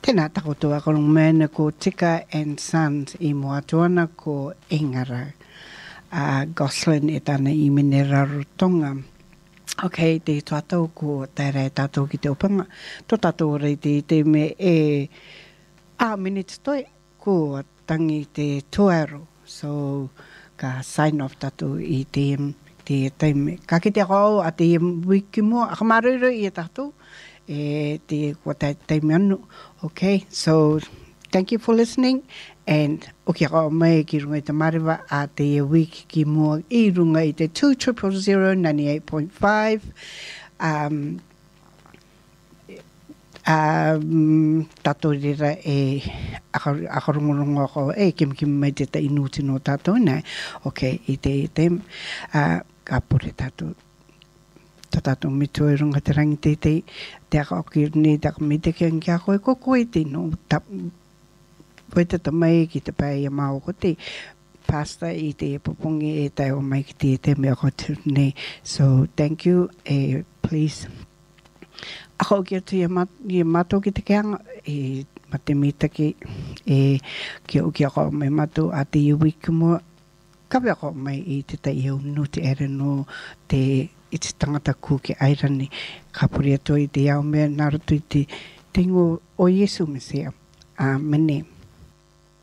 Tēnā takotua ko mena ko Tika and Sons I Moatuana ko Ingarau. Gosling e tāna I mene rarutonga. Ok, te tātou ko tērei tātou ki te opanga. Tō tātou rei te me minutes toi ko tangi te tuaero. So, ka sign off tātou I te teime. Ka ki te rau a te wiki mua. A kamaruru I tātou. Te ko te teime anu. Okay, so thank you for listening. And okia rao mai ki runga I te mariwa a te wiki ki mua I runga I te 2000 98.5. Tātou rira akarungarunga ko kim mai te inuti no tātou nei. Okay, I te ka pure tātou. Tātou mitu e runga te rangi te aka oki ni te aka mi te kia ngia koe ko koe tino. Koe te tamai ki te pai a mao ko te pasta I te popongi e tai o mai ki te mea ko te nei. So thank you. Please. Ako oki atu I mato ki te keanga. Mate mita ki ki oki ako mai mato a te iwi ki mua. Kawe ako mai I te tai au no te ere no te I te tangata ku ki airani. Ka puri atu I te au mea narutu I te tingo o Yesu Mesia. Mene.